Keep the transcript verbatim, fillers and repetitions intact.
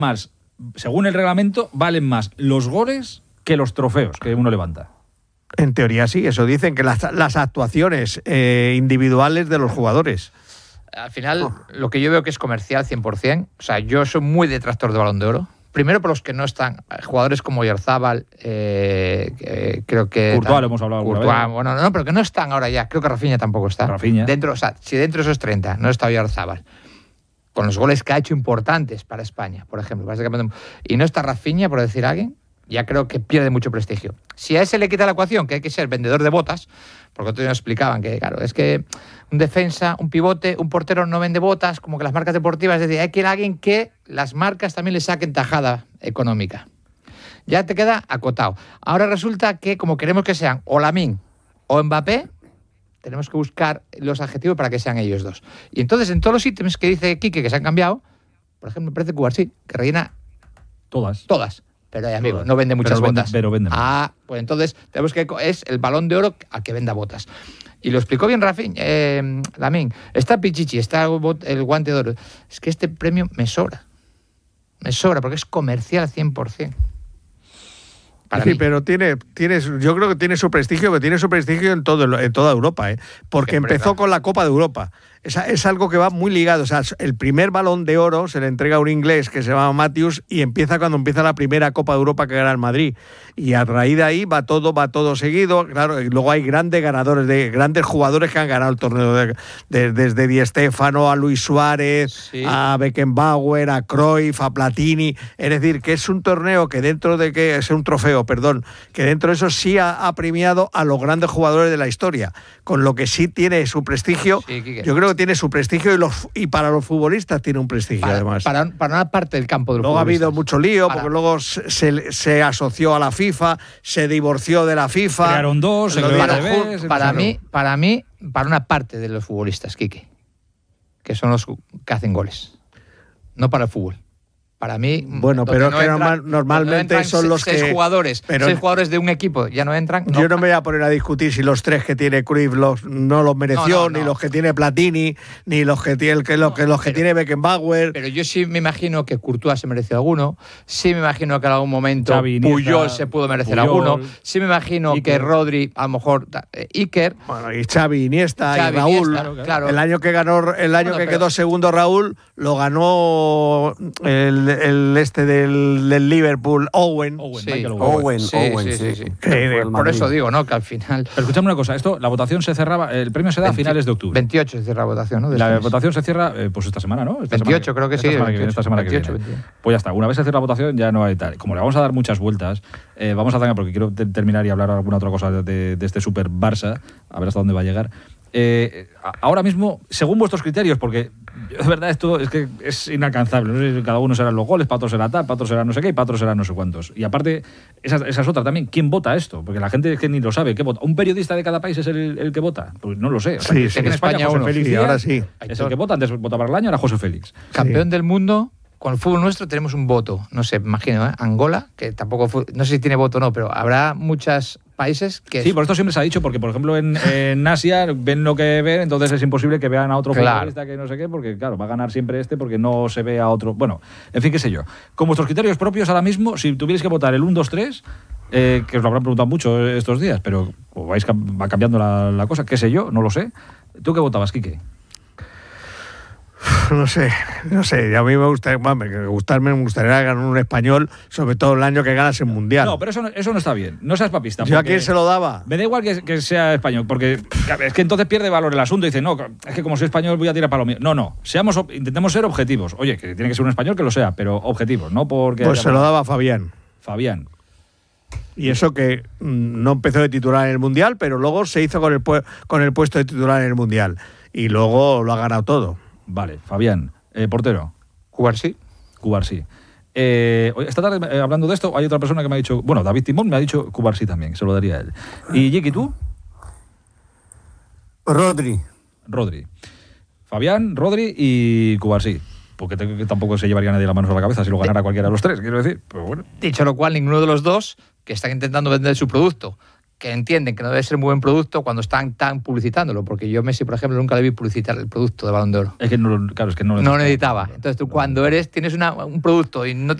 más, según el reglamento, valen más los goles que los trofeos que uno levanta. En teoría sí, eso dicen, que las, las actuaciones eh, individuales de los jugadores. Al final, oh. lo que yo veo que es comercial cien por ciento. O sea, yo soy muy detractor de Balón de Oro. Primero por los que no están, jugadores como Oyarzabal, eh, eh, creo que... Courtois, lo hemos hablado Courtois, alguna vez. Bueno, no, pero que no están ahora ya. Creo que Rafinha tampoco está. Rafinha. Dentro, o sea, si dentro de esos treinta no está Oyarzabal, con los goles que ha hecho importantes para España, por ejemplo, y no está Rafinha, por decir a alguien, ya creo que pierde mucho prestigio. Si a ese le quita la ecuación, que hay que ser vendedor de botas, porque otros nos explicaban que, claro, es que un defensa, un pivote, un portero no vende botas, como que las marcas deportivas, es decir, hay que ir a alguien que las marcas también le saquen tajada económica. Ya te queda acotado. Ahora resulta que, como queremos que sean o Lamine o Mbappé, tenemos que buscar los adjetivos para que sean ellos dos. Y entonces, en todos los ítems que dice Quique que se han cambiado, por ejemplo, me parece Cubarsí, que rellena todas. Todas. Pero, eh, amigo, no vende muchas pero botas. Vende, pero vende. Ah, pues entonces tenemos que es el Balón de Oro a que venda botas. Y lo explicó bien Rafinha, eh, Lamine. Está Pichichi, está el Guante de Oro. Es que este premio me sobra. Me sobra porque es comercial cien por ciento. Para sí, mí. pero tiene, tiene, yo creo que tiene su prestigio, pero tiene su prestigio en, todo, en toda Europa, ¿eh? Porque Siempre empezó está. con la Copa de Europa. Es, es algo que va muy ligado. O sea, el primer Balón de Oro se le entrega a un inglés que se llama Matthews y empieza cuando empieza la primera Copa de Europa que gana el Madrid. Y a raíz de ahí va todo, va todo seguido. Claro, y luego hay grandes ganadores, de grandes jugadores que han ganado el torneo, de, de, desde Di Stéfano a Luis Suárez, sí. a Beckenbauer, a Cruyff, a Platini. Es decir, que es un torneo que dentro de que es un trofeo, perdón, que dentro de eso sí ha, ha premiado a los grandes jugadores de la historia, con lo que sí tiene su prestigio. Sí, yo creo que tiene su prestigio y, los, y para los futbolistas tiene un prestigio, para, además. Para, para una parte del campo de los luego futbolistas. Ha habido mucho lío, para. porque luego se, se asoció a la FIFA, se divorció de la FIFA. Crearon dos, se para, revés, para, mí, para mí, para una parte de los futbolistas, Quique, que son los que hacen goles, no para el fútbol. Para mí, bueno, pero es no que entran, normal, normalmente no son los seis que jugadores, pero seis jugadores de un equipo ya no entran. Yo no, no me voy a poner a discutir si los tres que tiene Cruyff los, no los mereció, no, no, no. ni los que tiene Platini, ni los que tiene que los, no, que, los que pero, tiene Beckenbauer. Pero yo sí me imagino que Courtois se mereció alguno, sí me imagino que en algún momento Xavi, Iniesta, Puyol se pudo merecer Puyol, alguno, sí me imagino Iker. que Rodri, a lo mejor eh, Iker, bueno, y Xavi, Iniesta Xavi, y Raúl. Iniesta, claro. El año que ganó, el año bueno, que pero, quedó segundo Raúl, lo ganó el, el este de Del, del Liverpool, Owen. Owen, sí. Owen, sí, Owen, sí, sí. sí, sí. Que, por eso digo, ¿no? Que al final. Pero escúchame una cosa, esto, la votación se cerraba, el premio se da veinte, a finales de octubre. veintiocho se cierra la votación, ¿no? De la este votación se cierra, eh, pues esta semana, ¿no? Esta veintiocho, semana, creo que esta sí. Semana veintiocho, que viene, esta semana veintiocho, que viene. veintiocho. Pues ya está, una vez se cierra la votación ya no hay tal. Como le vamos a dar muchas vueltas, eh, vamos a hacer, porque quiero te terminar y hablar alguna otra cosa de, de este Super Barça, a ver hasta dónde va a llegar. Eh, ahora mismo, según vuestros criterios, porque de verdad esto es que es inalcanzable, no sé, cada uno será los goles, para otros será tal, para otros será no sé qué y para otros será no sé cuántos. Y aparte, esa, esa es otra también, ¿quién vota esto? Porque la gente es que ni lo sabe, ¿qué vota? ¿Un periodista de cada país es el, el que vota? Pues no lo sé. O sea, sí, sí, en España, España José uno, Félix sí, Díaz ahora sí. Es el que vota, antes votaba el año, era José Félix. Campeón sí. del mundo. Con el fútbol nuestro tenemos un voto, no sé, imagino, ¿eh? Angola, que tampoco fue, no sé si tiene voto o no, pero habrá muchos países que... Sí, por esto siempre se ha dicho, porque por ejemplo en, en Asia ven lo que ven, entonces es imposible que vean a otro claro. futbolista que no sé qué, porque claro, va a ganar siempre este porque no se ve a otro... Bueno, en fin, qué sé yo. Con vuestros criterios propios ahora mismo, si tuvierais que votar el uno, dos, tres, eh, que os lo habrán preguntado mucho estos días, pero o vais, va cambiando la, la cosa, qué sé yo, no lo sé. ¿Tú qué votabas, Quique? No sé, no sé, a mí me gusta, me gustarme, me gustaría ganar un español, sobre todo el año que ganas el Mundial. No, pero eso no, eso no está bien, no seas papista. ¿Yo a quién se lo daba? Me da igual que, que sea español, porque es que entonces pierde valor el asunto y dice, no, es que como soy español voy a tirar para lo mío. No, no, seamos, intentemos ser objetivos. Oye, que tiene que ser un español que lo sea, pero objetivos, no porque... Pues se lo daba a Fabián. Fabián. Y eso que mmm, no empezó de titular en el Mundial, pero luego se hizo con el, con el puesto de titular en el Mundial. Y luego lo ha ganado todo. Vale, Fabián. Eh, portero. Cubarsí. Cubarsí. Eh, esta tarde, eh, hablando de esto, hay otra persona que me ha dicho... Bueno, David Timón me ha dicho Cubarsí también, se lo daría a él. ¿Y Jiki, tú? Rodri. Rodri. Fabián, Rodri y Cubarsí. Porque te, que tampoco se llevaría nadie las manos a la cabeza si lo ganara cualquiera de los tres, quiero decir. Pero bueno. Dicho lo cual, ninguno de los dos, que están intentando vender su producto que entienden que no debe ser muy buen producto cuando están tan publicitándolo, porque yo Messi, por ejemplo, nunca le vi publicitar el producto de Balón de Oro. Es que no, claro, es que no, no necesitaba. Entonces tú cuando eres, tienes una, un producto y no te